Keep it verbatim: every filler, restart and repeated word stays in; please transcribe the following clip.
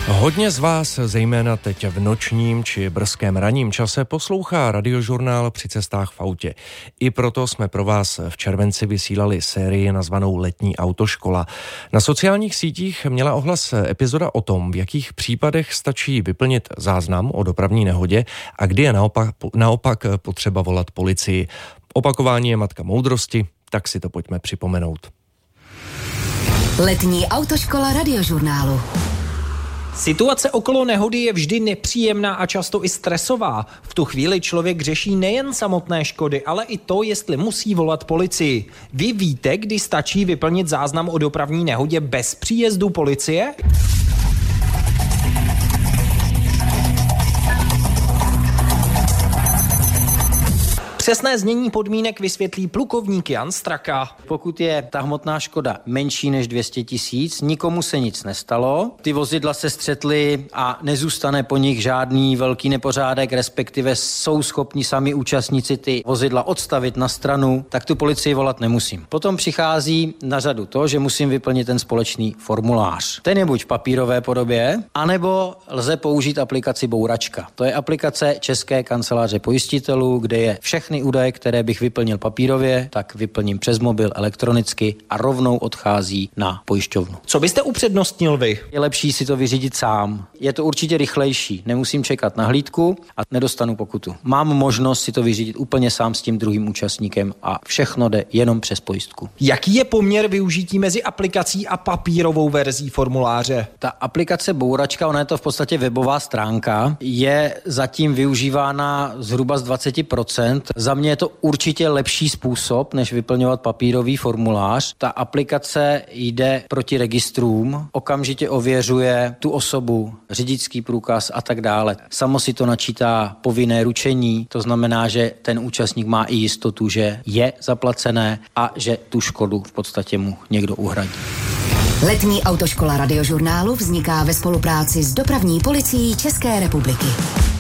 Hodně z vás, zejména teď v nočním či brzkém ranním čase, poslouchá radiožurnál při cestách v autě. I proto jsme pro vás v červenci vysílali sérii nazvanou Letní autoškola. Na sociálních sítích měla ohlas epizoda o tom, v jakých případech stačí vyplnit záznam o dopravní nehodě a kdy je naopak, naopak potřeba volat policii. Opakování je matka moudrosti, tak si to pojďme připomenout. Letní autoškola radiožurnálu. Situace okolo nehody je vždy nepříjemná a často i stresová. V tu chvíli člověk řeší nejen samotné škody, ale i to, jestli musí volat policii. Vy víte, kdy stačí vyplnit záznam o dopravní nehodě bez příjezdu policie? Přesné znění podmínek vysvětlí plukovník Jan Straka. Pokud je ta hmotná škoda menší než dvě stě tisíc, nikomu se nic nestalo, ty vozidla se střetly a nezůstane po nich žádný velký nepořádek, respektive jsou schopni sami účastníci ty vozidla odstavit na stranu, tak tu policii volat nemusím. Potom přichází na řadu to, že musím vyplnit ten společný formulář. Ten je buď v papírové podobě, anebo lze použít aplikaci Bouračka. To je aplikace České kanceláře pojistitelů, kde je všechny údaje, které bych vyplnil papírově, tak vyplním přes mobil elektronicky a rovnou odchází na pojišťovnu. Co byste upřednostnil vy? Je lepší si to vyřídit sám. Je to určitě rychlejší. Nemusím čekat na hlídku a nedostanu pokutu. Mám možnost si to vyřídit úplně sám s tím druhým účastníkem a všechno jde jenom přes pojistku. Jaký je poměr využití mezi aplikací a papírovou verzí formuláře? Ta aplikace Bouračka, ona je to v podstatě webová stránka, je zatím využívána zhruba z dvacet procent. Za mě je to určitě lepší způsob, než vyplňovat papírový formulář. Ta aplikace jde proti registrům, okamžitě ověřuje tu osobu, řidičský průkaz a tak dále. Samo si to načítá povinné ručení, to znamená, že ten účastník má i jistotu, že je zaplacené a že tu škodu v podstatě mu někdo uhradí. Letní autoškola radiožurnálu vzniká ve spolupráci s dopravní policií České republiky.